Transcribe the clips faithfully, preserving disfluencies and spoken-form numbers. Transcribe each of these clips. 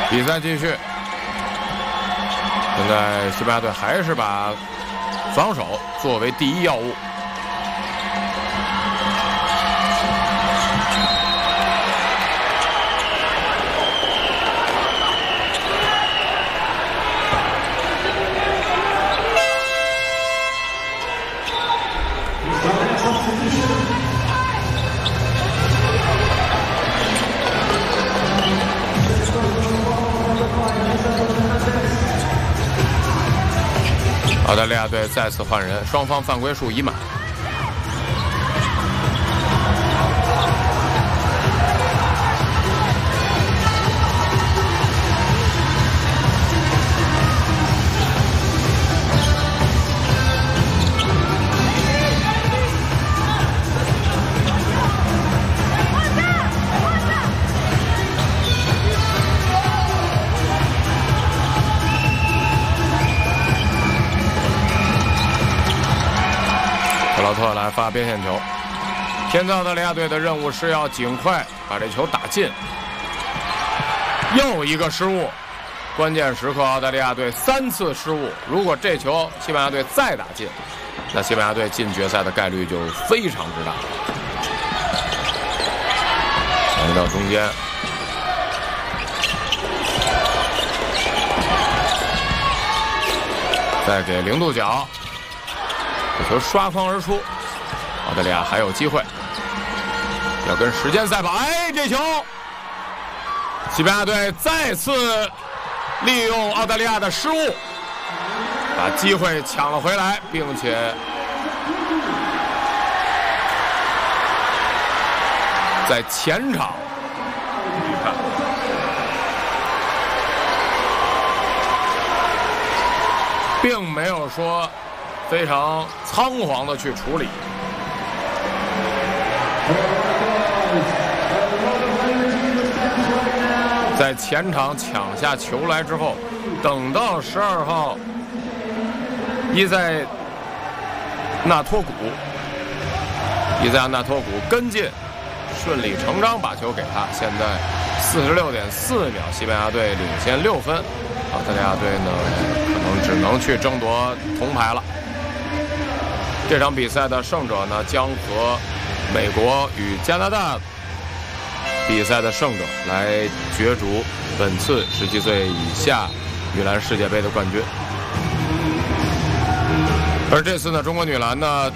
比赛继续，现在西班牙队还是把防守作为第一要务。澳大利亚队再次换人，双方犯规数已满。特劳特来发边线球，现在澳大利亚队的任务是要尽快把这球打进。又一个失误，关键时刻澳大利亚队三次失误，如果这球西班牙队再打进，那西班牙队进决赛的概率就非常之大。传到中间，再给零度角。这球刷筐而出，澳大利亚还有机会，要跟时间赛跑。哎，这球，西班牙队再次利用澳大利亚的失误，把机会抢了回来，并且在前场，你看，并没有说非常仓皇的去处理。在前场抢下球来之后，等到十二号伊塞纳托古，伊塞纳托古跟进，顺理成章把球给他。现在四十六点四秒，西班牙队领先六分，澳大利亚队呢可能只能去争夺铜牌了。这场比赛的胜者呢，将和美国与加拿大比赛的胜者来角逐本次十七岁以下女篮世界杯的冠军。而这次呢，中国女篮呢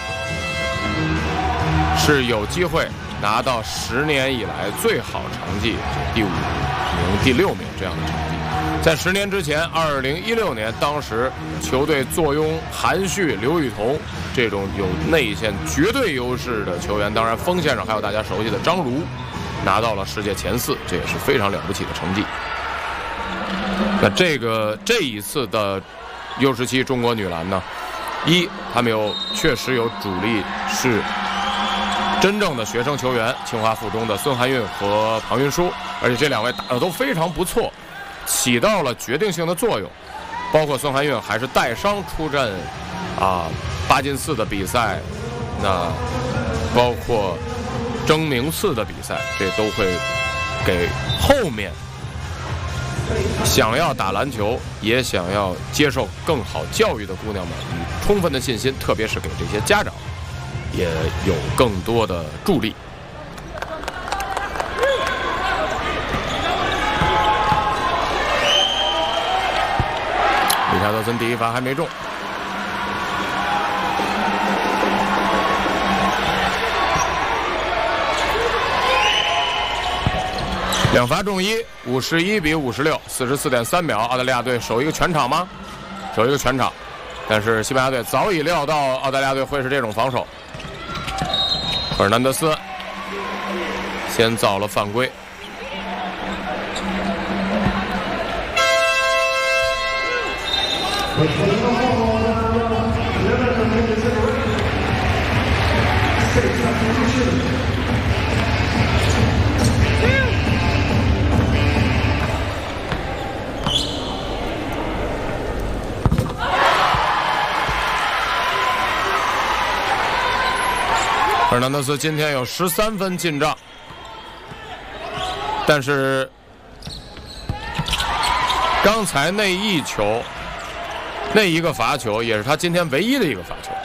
是有机会拿到十年以来最好成绩，第五名、第六名这样的成绩。在十年之前，二零一六年，当时球队坐拥韩旭、刘雨桐这种有内线绝对优势的球员，当然锋线上还有大家熟悉的张如，拿到了世界前四，这也是非常了不起的成绩。那这个这一次的 U 十七中国女篮呢，一他们有确实有主力是真正的学生球员，清华附中的孙涵韵和庞云舒，而且这两位打得都非常不错，起到了决定性的作用。包括孙涵韵还是带伤出战啊巴金寺的比赛，那包括争名次的比赛，这都会给后面想要打篮球也想要接受更好教育的姑娘们以充分的信心，特别是给这些家长也有更多的助力。里查德森第一罚还没中，两罚中一，五十一比五十六，四十四点三秒，澳大利亚队守一个全场吗？守一个全场，但是西班牙队早已料到澳大利亚队会是这种防守。赫尔南德斯先造了犯规，赫尔南德斯今天有十三分进账，但是刚才那一球，那一个罚球也是他今天唯一的一个罚球。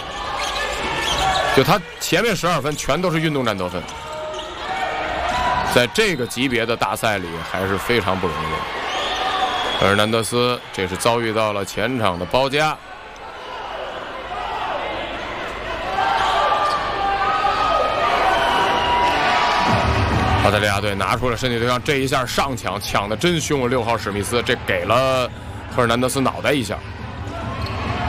就他前面十二分全都是运动战得分，在这个级别的大赛里还是非常不容易的。而南德斯这是遭遇到了前场的包夹。澳大利亚队拿出了身体对抗，这一下上抢抢的真凶，六号史密斯这给了赫尔南德斯脑袋一下。